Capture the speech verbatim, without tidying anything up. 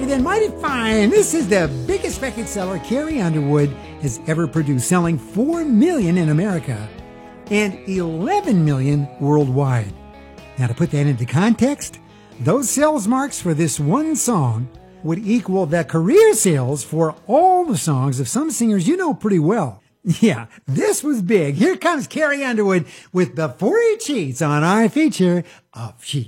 then Mighty Fine. This is the biggest record seller Carrie Underwood has ever produced, selling four million in America and eleven million worldwide. Now, to put that into context, those sales marks for this one song would equal the career sales for all the songs of some singers you know pretty well. Yeah, this was big. Here comes Carrie Underwood with Before He Cheats on our feature of Chic.